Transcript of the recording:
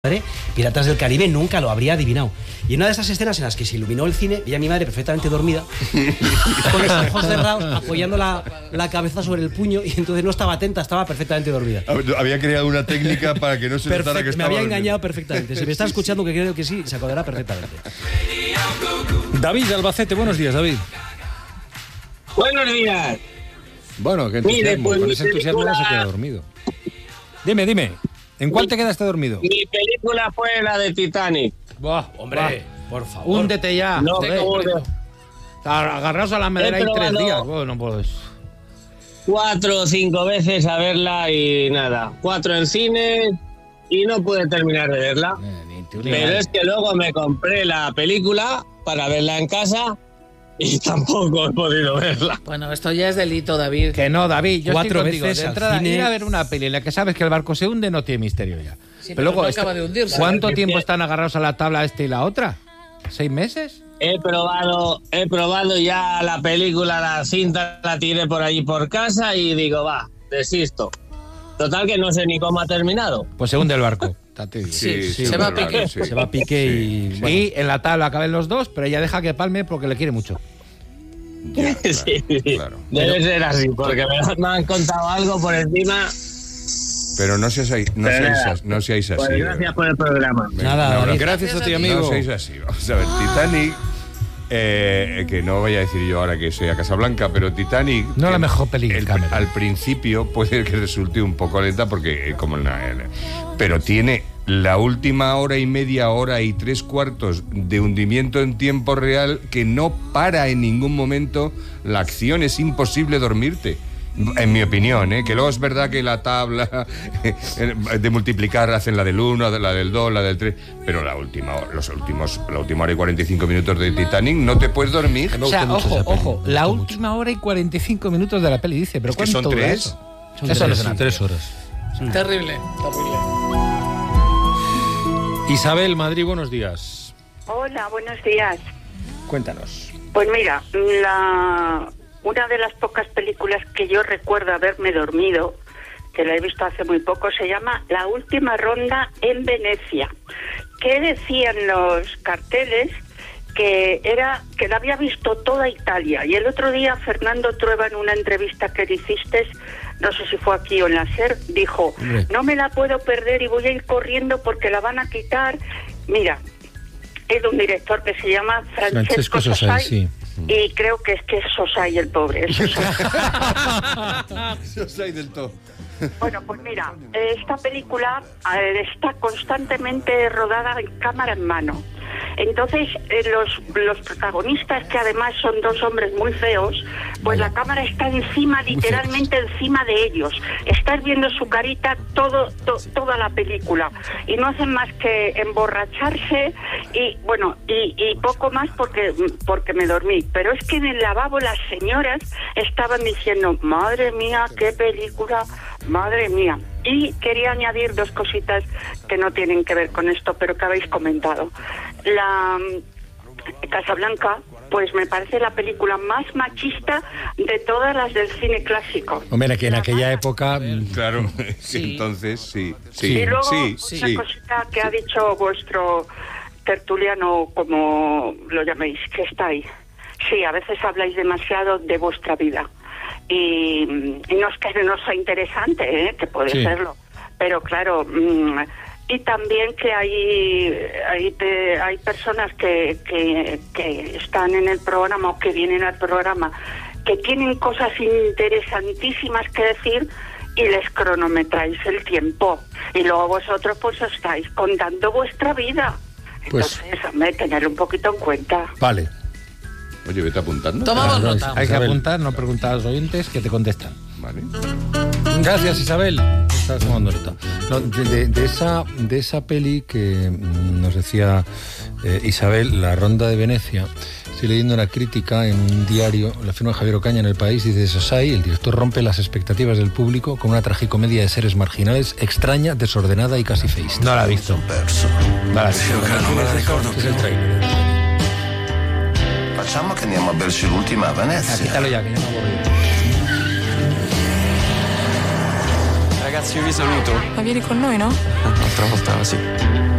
Piratas del Caribe nunca lo habría adivinado. Y en una de esas escenas en las que se iluminó el cine, vi a mi madre perfectamente dormida, con los ojos cerrados, apoyando la cabeza sobre el puño, y entonces no estaba atenta, estaba perfectamente dormida. Había creado una técnica para que no se notara que estaba me había dormida. engañado perfectamente. Si me está escuchando, que creo que sí, se acordará perfectamente. David de Albacete, buenos días, David. Buenos días. Bueno, qué entusiasmo, pues, con ese entusiasmo no se queda dormido. Dime, ¿en cuál te quedaste dormido? Mi película fue la de Titanic. Buah, Hombre, por favor. húndete ya. No, joder. Agarraos a la madera y 3 días. Bueno, pues... 4 o 5 veces a verla y nada. 4 en cine y no pude terminar de verla. Pero es que luego me compré la película para verla en casa y tampoco he podido verla. Bueno, esto ya es delito, David. Que no, David, yo 4 estoy contigo. veces De al entrada, cine. ir a ver una peli en la que sabes que el barco se hunde no tiene misterio ya. Sí, pero no acaba de hundirse. ¿Cuánto tiempo están agarrados a la tabla y la otra? ¿6 meses? He probado ya la película, la cinta, la tiré por allí por casa y digo, va, desisto. Total que no sé ni cómo ha terminado. Pues se hunde el barco. Sí, se va a pique. Sí. Se va a pique y... Sí, bueno. en la tabla acaben los dos, pero ella deja que palme porque le quiere mucho. Ya, claro, Sí, claro. debe ser así, porque me han contado algo por encima. Pero no seáis así. Pues gracias por el programa. Nada, David. Gracias a ti, No amigo. seáis así. Vamos a ver, Titanic, que no voy a decir yo ahora que soy a Casablanca, pero Titanic... No la mejor peli de Cameron. Al principio puede que resulte un poco lenta porque pero tiene la última hora y media, hora y 3/4 de hundimiento en tiempo real que no para en ningún momento la acción. Es imposible dormirte. En mi opinión, que luego es verdad que la tabla de multiplicar hacen la del 1, la del 2, la del 3, pero la última hora y 45 minutos de Titanic no te puedes dormir. O sea, ojo, la última hora y 45 minutos de la peli, dice. ¿Pero Es que son cuánto dura 3. eso? Son Eso no es 3 una horas. peli. Terrible. Isabel, Madrid, buenos días. Hola, buenos días. Cuéntanos. Pues mira, una de las pocas películas que yo recuerdo haberme dormido, que la he visto hace muy poco, se llama La última ronda en Venecia. ¿Qué decían los carteles? Que la había visto toda Italia. Y el otro día Fernando Trueba, en una entrevista que le hiciste, no sé si fue aquí o en la SER, dijo, no me la puedo perder y voy a ir corriendo porque la van a quitar. Mira, es de un director que se llama Francesco Sosai, sí. y creo que es Sosai el pobre. Es Sosai. Yo soy del todo. Bueno, pues mira, esta película está constantemente rodada en cámara en mano. Entonces, los protagonistas, que además son 2 hombres muy feos, pues la cámara está encima, literalmente encima de ellos. Estás viendo su carita toda la película. Y no hacen más que emborracharse y, bueno, y poco más porque me dormí. Pero es que en el lavabo las señoras estaban diciendo, madre mía, qué película, madre mía. Y quería añadir 2 cositas que no tienen que ver con esto, pero que habéis comentado. La Casablanca, pues me parece la película más machista de todas las del cine clásico. Hombre, que en aquella época... Claro, Sí. entonces sí. Y luego, Sí. una cosita que ha dicho vuestro tertuliano, como lo llaméis, que está ahí. Sí, a veces habláis demasiado de vuestra vida. Y no es que no sea interesante, que puede serlo, pero claro, y también que hay personas que están en el programa o que vienen al programa que tienen cosas interesantísimas que decir y les cronometráis el tiempo y luego vosotros pues estáis contando vuestra vida. Pues, entonces, hombre, tenerlo un poquito en cuenta. vale. Oye, vete apuntando. Tomamos nota. Hay que apuntar, no preguntar a los oyentes que te contestan. Vale. Gracias, Isabel. Estás tomando nota. No, de esa peli que nos decía Isabel, La Ronda de Venecia, estoy leyendo una crítica en un diario, la firma Javier Ocaña en El País, dice: Sosai, el director, rompe las expectativas del público con una tragicomedia de seres marginales, extraña, desordenada y casi feísta. No la he visto. No la he visto. Este es el trailer. Facciamo che andiamo a berci l'ultima a Venezia. Quítalo ya, que ya me aburrido. Ragazzi, io vi saluto. Ma vieni con noi, no? Un'altra volta sì.